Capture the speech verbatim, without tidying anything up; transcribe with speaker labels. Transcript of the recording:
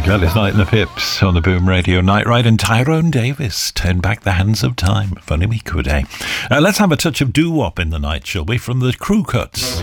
Speaker 1: Well, it's Night in the Pips on the Boom Radio Night Ride, and Tyrone Davis, Turn Back the Hands of Time. If only we could, eh? Uh, let's have a touch of doo-wop in the night, shall we? From the Crew Cuts.